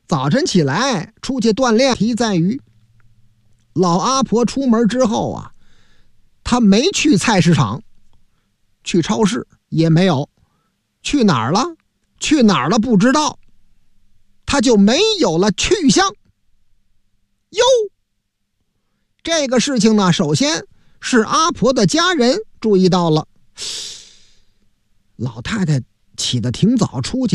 早晨起来出去锻炼，题在于老阿婆出门之后啊，她没去菜市场，去超市也没有，去哪儿了？去哪儿了不知道，她就没有了去向。哟，这个事情呢，首先是阿婆的家人注意到了，老太太起得挺早出去。